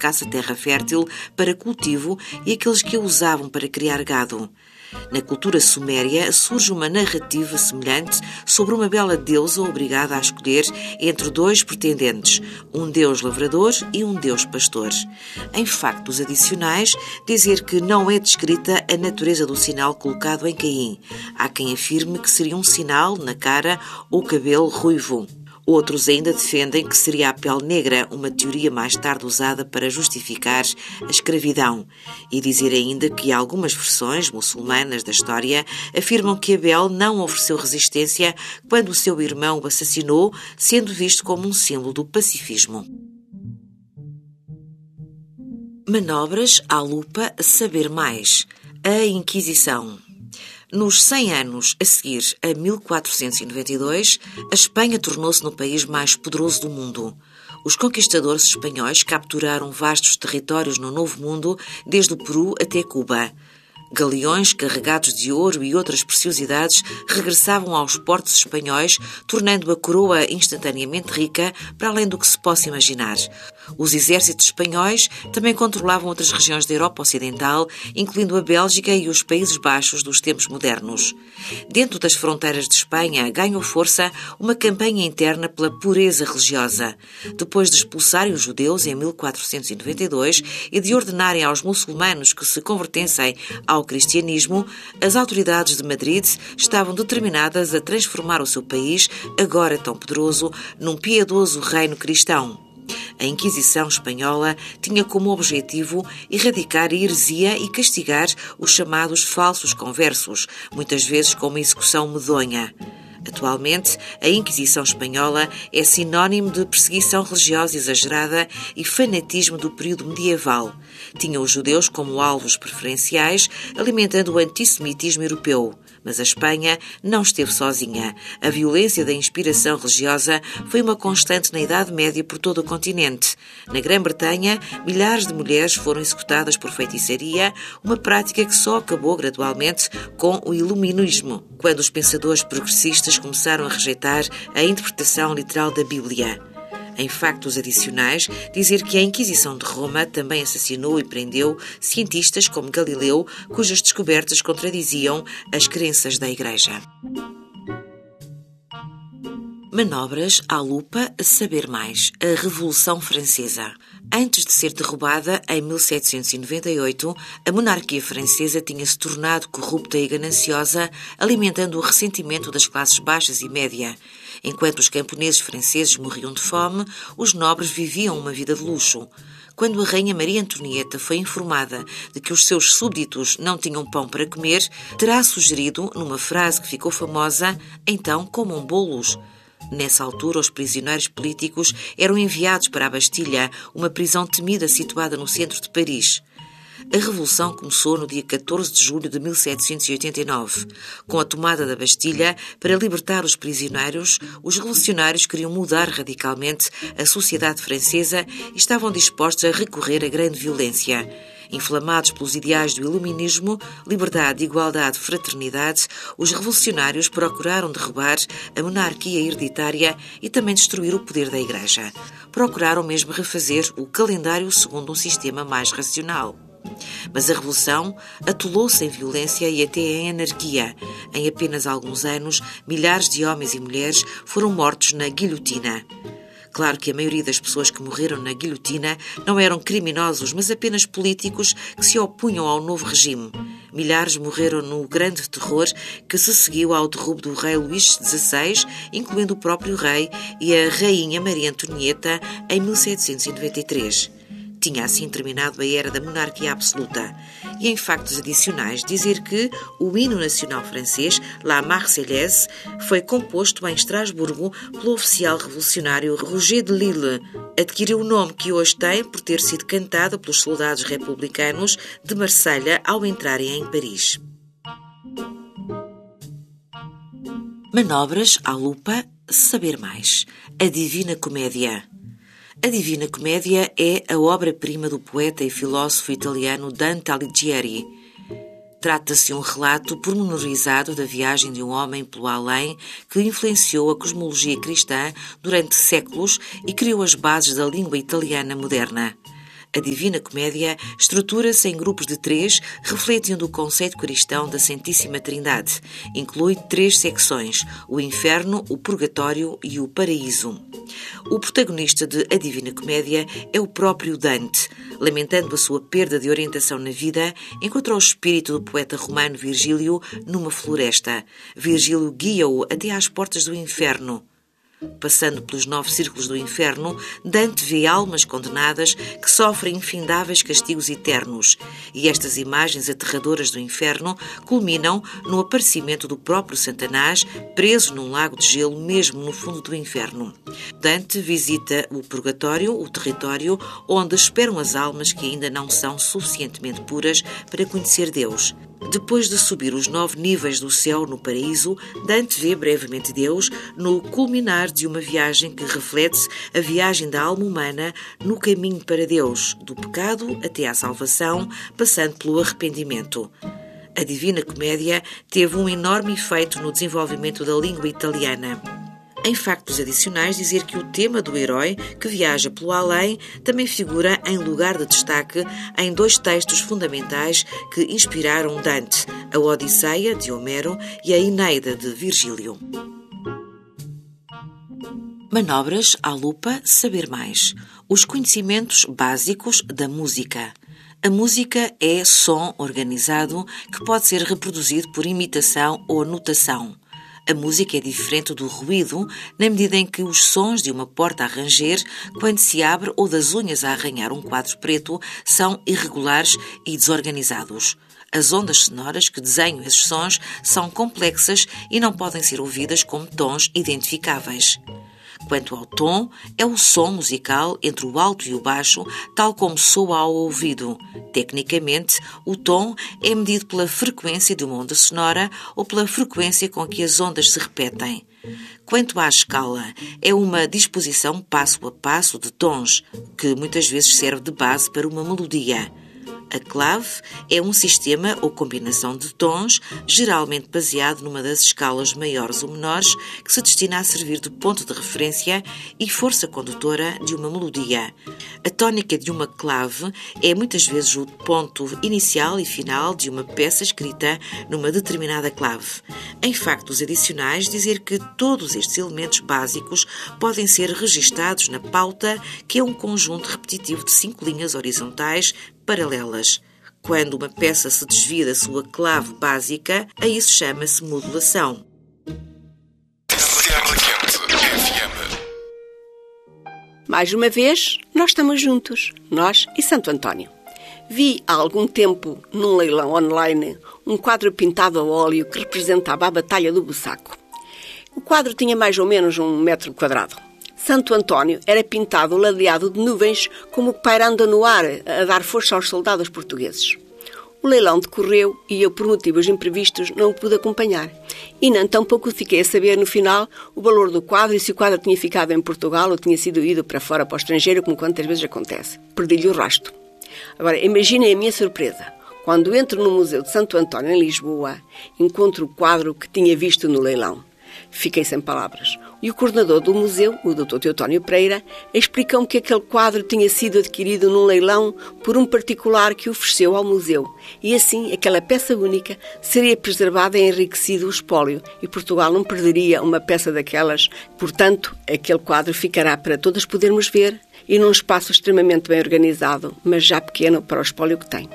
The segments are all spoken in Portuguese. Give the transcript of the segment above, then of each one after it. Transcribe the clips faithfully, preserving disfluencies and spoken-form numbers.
escassa terra fértil para cultivo e aqueles que a usavam para criar gado. Na cultura suméria surge uma narrativa semelhante sobre uma bela deusa obrigada a escolher entre dois pretendentes, um deus lavrador e um deus pastor. Em factos adicionais, dizer que não é descrita a natureza do sinal colocado em Caim. Há quem afirme que seria um sinal na cara ou cabelo ruivo. Outros ainda defendem que seria a pele negra, uma teoria mais tarde usada para justificar a escravidão. E dizer ainda que algumas versões muçulmanas da história afirmam que Abel não ofereceu resistência quando o seu irmão o assassinou, sendo visto como um símbolo do pacifismo. Manobras à lupa, saber mais. A Inquisição. Nos cem anos a seguir a mil quatrocentos e noventa e dois, a Espanha tornou-se no país mais poderoso do mundo. Os conquistadores espanhóis capturaram vastos territórios no Novo Mundo, desde o Peru até Cuba. Galeões carregados de ouro e outras preciosidades regressavam aos portos espanhóis, tornando a coroa instantaneamente rica, para além do que se possa imaginar. Os exércitos espanhóis também controlavam outras regiões da Europa Ocidental, incluindo a Bélgica e os Países Baixos dos tempos modernos. Dentro das fronteiras de Espanha, ganhou força uma campanha interna pela pureza religiosa. Depois de expulsarem os judeus em mil quatrocentos e noventa e dois e de ordenarem aos muçulmanos que se convertessem ao cristianismo, as autoridades de Madrid estavam determinadas a transformar o seu país, agora tão poderoso, num piedoso reino cristão. A Inquisição espanhola tinha como objetivo erradicar a heresia e castigar os chamados falsos conversos, muitas vezes com uma execução medonha. Atualmente, a Inquisição espanhola é sinónimo de perseguição religiosa exagerada e fanatismo do período medieval. Tinha os judeus como alvos preferenciais, alimentando o antissemitismo europeu. Mas a Espanha não esteve sozinha. A violência da inspiração religiosa foi uma constante na Idade Média por todo o continente. Na Grã-Bretanha, milhares de mulheres foram executadas por feitiçaria, uma prática que só acabou gradualmente com o Iluminismo, quando os pensadores progressistas começaram a rejeitar a interpretação literal da Bíblia. Em factos adicionais, dizer que a Inquisição de Roma também assassinou e prendeu cientistas como Galileu, cujas descobertas contradiziam as crenças da Igreja. Manobras à lupa, saber mais. A Revolução Francesa. Antes de ser derrubada, em mil setecentos e noventa e oito, a monarquia francesa tinha-se tornado corrupta e gananciosa, alimentando o ressentimento das classes baixas e média. Enquanto os camponeses franceses morriam de fome, os nobres viviam uma vida de luxo. Quando a rainha Maria Antonieta foi informada de que os seus súbditos não tinham pão para comer, terá sugerido, numa frase que ficou famosa, então comam bolos. Nessa altura, os prisioneiros políticos eram enviados para a Bastilha, uma prisão temida situada no centro de Paris. A Revolução começou no dia catorze de julho de mil setecentos e oitenta e nove. Com a tomada da Bastilha, para libertar os prisioneiros, os revolucionários queriam mudar radicalmente a sociedade francesa e estavam dispostos a recorrer à grande violência. Inflamados pelos ideais do iluminismo, liberdade, igualdade, fraternidade, os revolucionários procuraram derrubar a monarquia hereditária e também destruir o poder da Igreja. Procuraram mesmo refazer o calendário segundo um sistema mais racional. Mas a Revolução atolou-se em violência e até em anarquia. Em apenas alguns anos, milhares de homens e mulheres foram mortos na guilhotina. Claro que a maioria das pessoas que morreram na guilhotina não eram criminosos, mas apenas políticos que se opunham ao novo regime. Milhares morreram no grande terror que se seguiu ao derrubo do rei Luís dezasseis, incluindo o próprio rei e a rainha Maria Antonieta, em mil setecentos e noventa e três. Tinha assim terminado a era da monarquia absoluta. E em factos adicionais, dizer que o hino nacional francês, La Marseillaise, foi composto em Estrasburgo pelo oficial revolucionário Roger de Lille. Adquiriu o nome que hoje tem por ter sido cantada pelos soldados republicanos de Marselha ao entrarem em Paris. Manobras à lupa, saber mais. A Divina Comédia. A Divina Comédia é a obra-prima do poeta e filósofo italiano Dante Alighieri. Trata-se de um relato pormenorizado da viagem de um homem pelo além que influenciou a cosmologia cristã durante séculos e criou as bases da língua italiana moderna. A Divina Comédia estrutura-se em grupos de três, refletindo o conceito cristão da Santíssima Trindade. Inclui três secções: o Inferno, o Purgatório e o Paraíso. O protagonista de A Divina Comédia é o próprio Dante. Lamentando a sua perda de orientação na vida, encontra o espírito do poeta romano Virgílio numa floresta. Virgílio guia-o até às portas do inferno. Passando pelos nove círculos do inferno, Dante vê almas condenadas que sofrem infindáveis castigos eternos. E estas imagens aterradoras do inferno culminam no aparecimento do próprio Satanás, preso num lago de gelo mesmo no fundo do inferno. Dante visita o purgatório, o território onde esperam as almas que ainda não são suficientemente puras para conhecer Deus. Depois de subir os nove níveis do céu no paraíso, Dante vê brevemente Deus no culminar de uma viagem que reflete a viagem da alma humana no caminho para Deus, do pecado até à salvação, passando pelo arrependimento. A Divina Comédia teve um enorme efeito no desenvolvimento da língua italiana. Em factos adicionais, dizer que o tema do herói que viaja pelo além também figura em lugar de destaque em dois textos fundamentais que inspiraram Dante, a Odisseia, de Homero, e a Eneida, de Virgílio. Manobras à lupa, saber mais. Os conhecimentos básicos da música. A música é som organizado que pode ser reproduzido por imitação ou notação. A música é diferente do ruído, na medida em que os sons de uma porta a ranger, quando se abre, ou das unhas a arranhar um quadro preto, são irregulares e desorganizados. As ondas sonoras que desenham esses sons são complexas e não podem ser ouvidas como tons identificáveis. Quanto ao tom, é o som musical entre o alto e o baixo, tal como soa ao ouvido. Tecnicamente, o tom é medido pela frequência de uma onda sonora ou pela frequência com que as ondas se repetem. Quanto à escala, é uma disposição passo a passo de tons, que muitas vezes serve de base para uma melodia. A clave é um sistema ou combinação de tons, geralmente baseado numa das escalas maiores ou menores, que se destina a servir de ponto de referência e força condutora de uma melodia. A tónica de uma clave é muitas vezes o ponto inicial e final de uma peça escrita numa determinada clave. Em factos adicionais, dizer que todos estes elementos básicos podem ser registados na pauta, que é um conjunto repetitivo de cinco linhas horizontais paralelas. Quando uma peça se desvia da sua clave básica, a isso chama-se modulação. Mais uma vez, nós estamos juntos, nós e Santo António. Vi há algum tempo, num leilão online, um quadro pintado a óleo que representava a Batalha do Bussaco. O quadro tinha mais ou menos um metro quadrado. Santo António era pintado ladeado de nuvens como pairando no ar a dar força aos soldados portugueses. O leilão decorreu e eu, por motivos imprevistos, não o pude acompanhar. E nem tampouco fiquei a saber, no final, o valor do quadro e se o quadro tinha ficado em Portugal ou tinha sido ido para fora, para o estrangeiro, como quantas vezes acontece. Perdi-lhe o rastro. Agora, imaginem a minha surpresa. Quando entro no Museu de Santo António, em Lisboa, encontro o quadro que tinha visto no leilão. Fiquei sem palavras. E o coordenador do museu, o doutor Teotónio Pereira, explicou-me que aquele quadro tinha sido adquirido num leilão por um particular que o ofereceu ao museu. E assim, aquela peça única seria preservada e enriquecido o espólio. E Portugal não perderia uma peça daquelas. Portanto, aquele quadro ficará para todos podermos ver e num espaço extremamente bem organizado, mas já pequeno para o espólio que tem.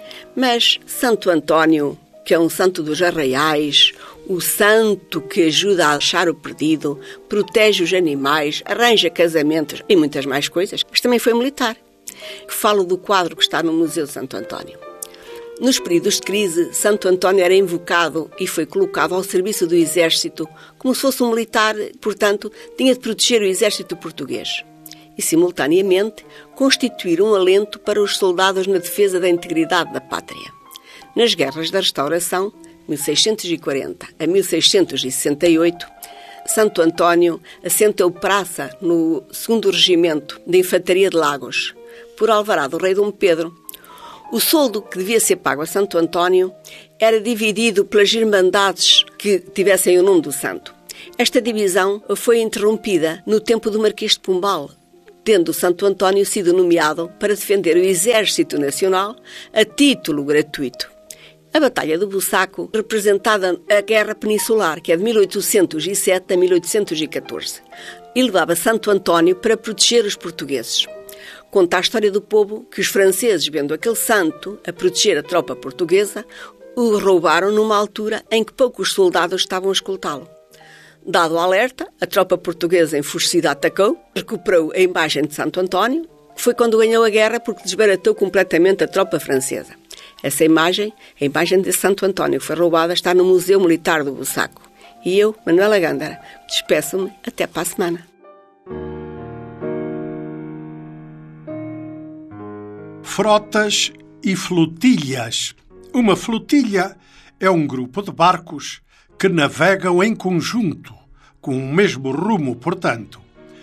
Mas Santo António, que é um santo dos arraiais, o santo que ajuda a achar o perdido, protege os animais, arranja casamentos e muitas mais coisas, mas também foi militar. Falo do quadro que está no Museu de Santo António. Nos períodos de crise, Santo António era invocado e foi colocado ao serviço do exército, como se fosse um militar, portanto, tinha de proteger o exército português. E, simultaneamente, constituir um alento para os soldados na defesa da integridade da pátria. Nas guerras da Restauração, mil seiscentos e quarenta a mil seiscentos e sessenta e oito, Santo António assentou praça no segundo Regimento de Infantaria de Lagos, por alvará do rei Dom Pedro. O soldo que devia ser pago a Santo António era dividido pelas irmandades que tivessem o nome do santo. Esta divisão foi interrompida no tempo do Marquês de Pombal, tendo Santo António sido nomeado para defender o Exército Nacional a título gratuito. A Batalha do Bussaco representava a Guerra Peninsular, que é de mil oitocentos e sete a mil oitocentos e catorze, e levava Santo António para proteger os portugueses. Conta a história do povo que os franceses, vendo aquele santo a proteger a tropa portuguesa, o roubaram numa altura em que poucos soldados estavam a escoltá-lo. Dado o alerta, a tropa portuguesa enfurecida atacou, recuperou a imagem de Santo António, que foi quando ganhou a guerra porque desbaratou completamente a tropa francesa. Essa imagem, a imagem de Santo António que foi roubada, está no Museu Militar do Bussaco. E eu, Manuela Gândara, despeço-me até para a semana. Frotas e flotilhas. Uma flotilha é um grupo de barcos que navegam em conjunto, com o mesmo rumo, portanto.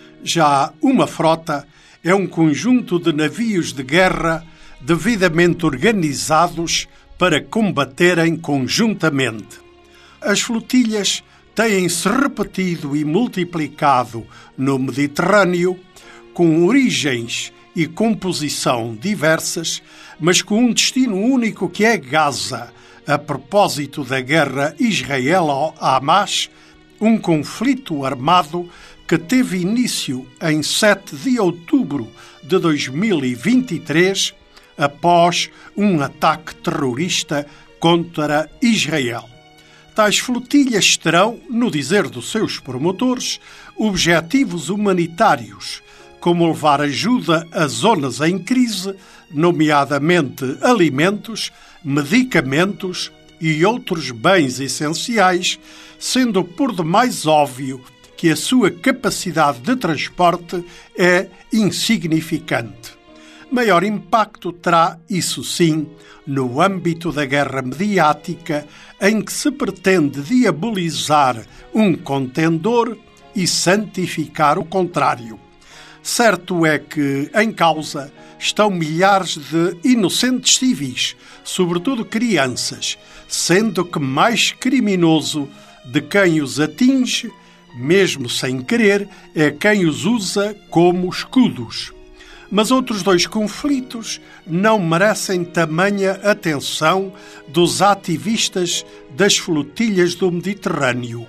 Já uma frota é um conjunto de navios de guerra devidamente organizados para combaterem conjuntamente. As flotilhas têm-se repetido e multiplicado no Mediterrâneo, com origens e composição diversas, mas com um destino único que é Gaza, a propósito da guerra Israel-Hamas, um conflito armado que teve início em sete de outubro de dois mil e vinte e três, após um ataque terrorista contra Israel. Tais flotilhas terão, no dizer dos seus promotores, objetivos humanitários, como levar ajuda a zonas em crise, nomeadamente alimentos, medicamentos e outros bens essenciais, sendo por demais óbvio que a sua capacidade de transporte é insignificante. Maior impacto terá, isso sim, no âmbito da guerra mediática, em que se pretende diabolizar um contendor e santificar o contrário. Certo é que, em causa, estão milhares de inocentes civis, sobretudo crianças, sendo que mais criminoso de quem os atinge, mesmo sem querer, é quem os usa como escudos. Mas outros dois conflitos não merecem tamanha atenção dos ativistas das flotilhas do Mediterrâneo,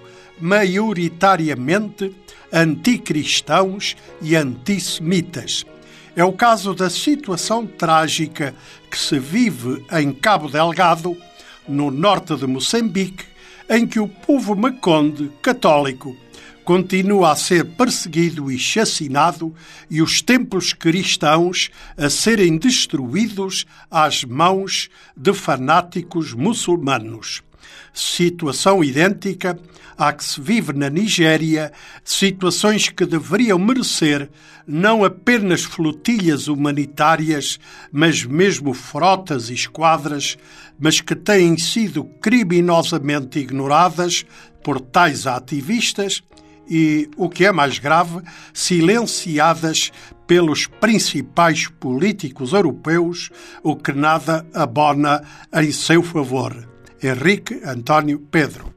maioritariamente anticristãos e antissemitas. É o caso da situação trágica que se vive em Cabo Delgado, no norte de Moçambique, em que o povo maconde católico continua a ser perseguido e chacinado e os templos cristãos a serem destruídos às mãos de fanáticos muçulmanos. Situação idêntica à que se vive na Nigéria, situações que deveriam merecer não apenas flotilhas humanitárias, mas mesmo frotas e esquadras, mas que têm sido criminosamente ignoradas por tais ativistas e, o que é mais grave, silenciadas pelos principais políticos europeus, o que nada abona em seu favor. Henrique António Pedro.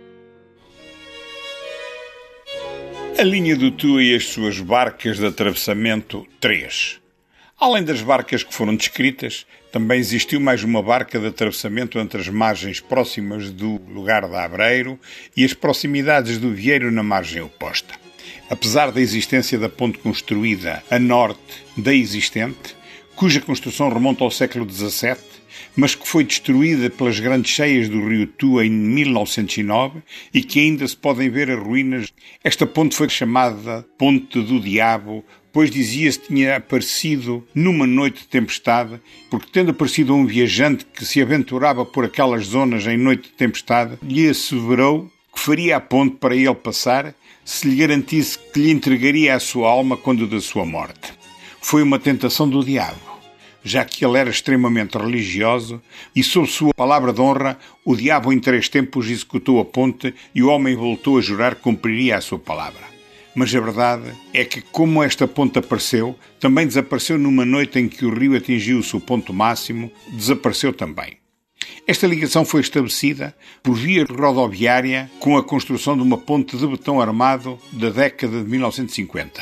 A linha do Tua e as suas barcas de atravessamento três. Além das barcas que foram descritas, também existiu mais uma barca de atravessamento entre as margens próximas do lugar da Abreiro e as proximidades do Vieiro na margem oposta. Apesar da existência da ponte construída a norte da existente, cuja construção remonta ao século dezassete, mas que foi destruída pelas grandes cheias do rio Tua em mil novecentos e nove e que ainda se podem ver as ruínas. Esta ponte foi chamada Ponte do Diabo, pois dizia-se que tinha aparecido numa noite de tempestade, porque tendo aparecido a um viajante que se aventurava por aquelas zonas em noite de tempestade, lhe asseverou que faria a ponte para ele passar se lhe garantisse que lhe entregaria a sua alma quando da sua morte. Foi uma tentação do diabo, já que ele era extremamente religioso e, sob sua palavra de honra, o diabo em três tempos executou a ponte e o homem voltou a jurar que cumpriria a sua palavra. Mas a verdade é que, como esta ponte apareceu, também desapareceu numa noite em que o rio atingiu o seu ponto máximo, desapareceu também. Esta ligação foi estabelecida por via rodoviária com a construção de uma ponte de betão armado da década de mil novecentos e cinquenta.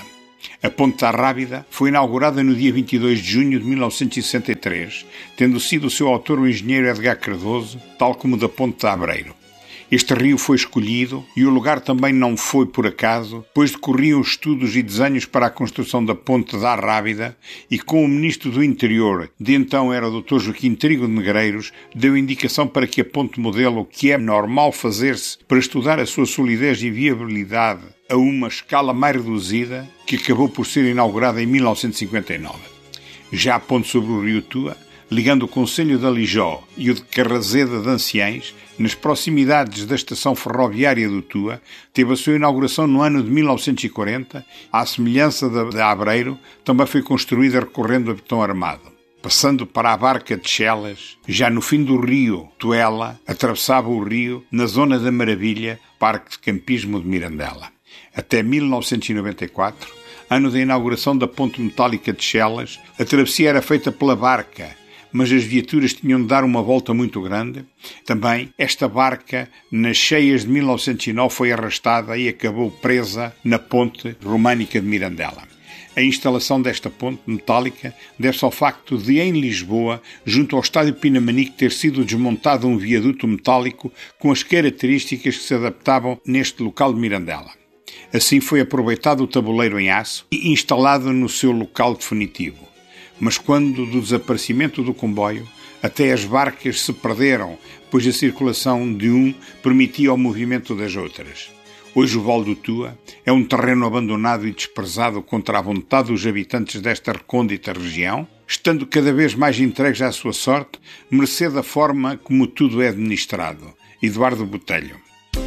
A Ponte da Rábida foi inaugurada no dia vinte e dois de junho de mil novecentos e sessenta e três, tendo sido o seu autor o engenheiro Edgar Cardoso, tal como da Ponte da Abreiro. Este rio foi escolhido e o lugar também não foi por acaso, pois decorriam estudos e desenhos para a construção da Ponte da Rábida e com o Ministro do Interior, de então era o doutor Joaquim Trigo de Negreiros, deu indicação para que a ponte modelo, que é normal fazer-se para estudar a sua solidez e viabilidade a uma escala mais reduzida, que acabou por ser inaugurada em mil novecentos e cinquenta e nove. Já a ponte sobre o rio Tua, ligando o concelho de Alijó e o de Carrazeda de Anciães, nas proximidades da estação ferroviária do Tua, teve a sua inauguração no ano de mil novecentos e quarenta, à semelhança da de Abreiro, também foi construída recorrendo a betão armado. Passando para a Barca de Chelas, já no fim do rio Tuela, atravessava o rio na zona da Maravilha, Parque de Campismo de Mirandela. Até mil novecentos e noventa e quatro, ano da inauguração da ponte metálica de Chelas, a travessia era feita pela barca, mas as viaturas tinham de dar uma volta muito grande. Também, esta barca, nas cheias de mil novecentos e nove, foi arrastada e acabou presa na ponte românica de Mirandela. A instalação desta ponte metálica deve-se ao facto de, em Lisboa, junto ao Estádio Pinamanique, ter sido desmontado um viaduto metálico com as características que se adaptavam neste local de Mirandela. Assim foi aproveitado o tabuleiro em aço e instalado no seu local definitivo. Mas quando do desaparecimento do comboio, até as barcas se perderam, pois a circulação de um permitia o movimento das outras. Hoje o Val do Tua é um terreno abandonado e desprezado contra a vontade dos habitantes desta recôndita região, estando cada vez mais entregues à sua sorte, mercê da forma como tudo é administrado. Eduardo Botelho.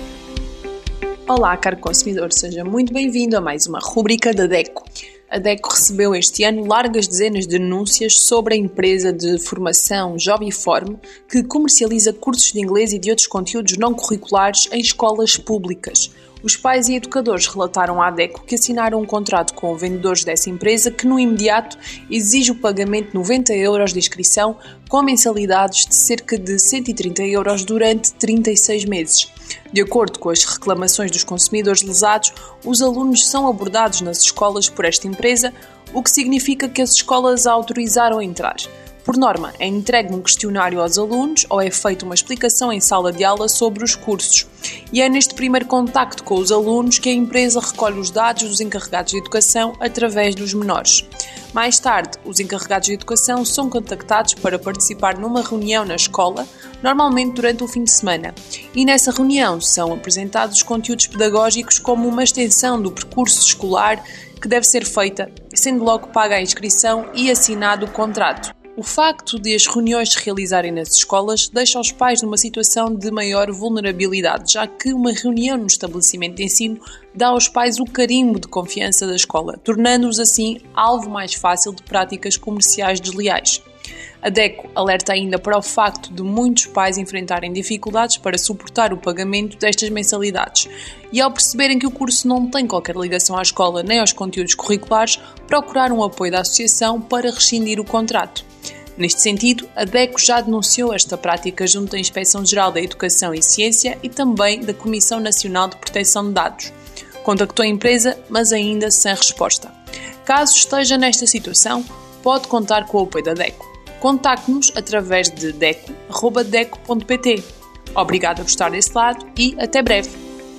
Olá, caro consumidor, seja muito bem-vindo a mais uma rúbrica da DECO. A DECO recebeu este ano largas dezenas de denúncias sobre a empresa de formação Jobiform, que comercializa cursos de inglês e de outros conteúdos não curriculares em escolas públicas. Os pais e educadores relataram à DECO que assinaram um contrato com vendedores dessa empresa que, no imediato, exige o pagamento de noventa euros de inscrição com mensalidades de cerca de cento e trinta euros durante trinta e seis meses. De acordo com as reclamações dos consumidores lesados, os alunos são abordados nas escolas por esta empresa, o que significa que as escolas a autorizaram a entrar. Por norma, é entregue um questionário aos alunos ou é feita uma explicação em sala de aula sobre os cursos. E é neste primeiro contacto com os alunos que a empresa recolhe os dados dos encarregados de educação através dos menores. Mais tarde, os encarregados de educação são contactados para participar numa reunião na escola, normalmente durante o fim de semana. E nessa reunião são apresentados conteúdos pedagógicos como uma extensão do percurso escolar que deve ser feita, sendo logo paga a inscrição e assinado o contrato. O facto de as reuniões se realizarem nas escolas deixa os pais numa situação de maior vulnerabilidade, já que uma reunião no estabelecimento de ensino dá aos pais o carimbo de confiança da escola, tornando-os assim alvo mais fácil de práticas comerciais desleais. A DECO alerta ainda para o facto de muitos pais enfrentarem dificuldades para suportar o pagamento destas mensalidades e, ao perceberem que o curso não tem qualquer ligação à escola nem aos conteúdos curriculares, procurar um apoio da associação para rescindir o contrato. Neste sentido, a DECO já denunciou esta prática junto à Inspeção-Geral da Educação e Ciência e também da Comissão Nacional de Proteção de Dados. Contactou a empresa, mas ainda sem resposta. Caso esteja nesta situação, pode contar com o apoio da DECO. Contacte-nos através de deco arroba deco ponto pt. Obrigado por estar desse lado e até breve.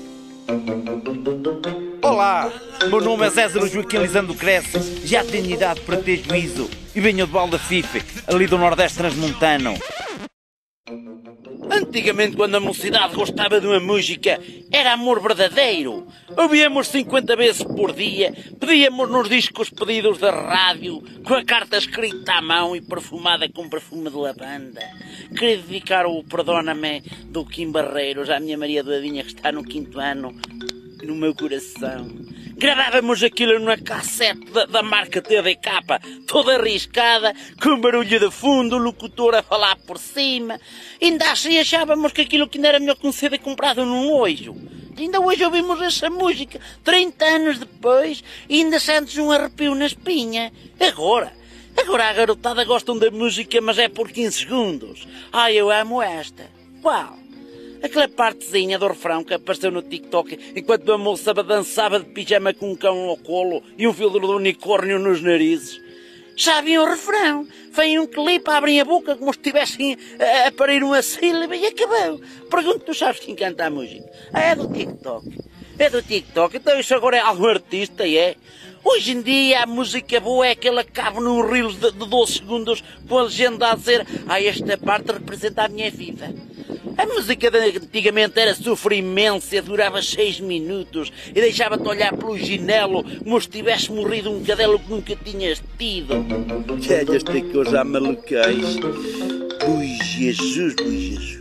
Olá, meu nome é César Joaquim Lisandro Cresce, já tenho idade para ter juízo e venho de Valdafife, ali do Nordeste Transmontano. Antigamente, quando a mocidade gostava de uma música, era amor verdadeiro. Ouvíamos cinquenta vezes por dia, pedíamos nos discos pedidos da rádio, com a carta escrita à mão e perfumada com perfume de lavanda. Queria dedicar o Perdona-me do Kim Barreiros à minha Maria Doadinha, que está no quinto ano, no meu coração. Gravávamos aquilo numa cassete da, da marca T D K, toda arriscada, com barulho de fundo, o locutor a falar por cima. Ainda assim achávamos que aquilo que ainda era melhor que um C D comprado num ojo. Ainda hoje ouvimos essa música, trinta anos depois, e ainda sentes um arrepio na espinha. Agora, agora a garotada gostam da música, mas é por quinze segundos. Ai, eu amo esta. Qual? Aquela partezinha do refrão que apareceu no TikTok enquanto a moça dançava de pijama com um cão ao colo e um filtro de unicórnio nos narizes. Já viam o refrão? Vem um clipe, abrem a boca como se estivessem a, a parir uma sílaba e acabou. Pergunto, tu sabes quem canta a música? Ah, é do TikTok. É do TikTok. Então isso agora é algum artista, é? Hoje em dia a música boa é aquela que cabe num reel de, de doze segundos com a legenda a dizer ah, esta parte representa a minha vida. A música de antigamente era sofrimência, durava seis minutos e deixava-te olhar pelo ginelo como se tivesse morrido um cadelo que nunca tinhas tido. Olha esta coisa a malucais. Ui, Jesus, ui, Jesus.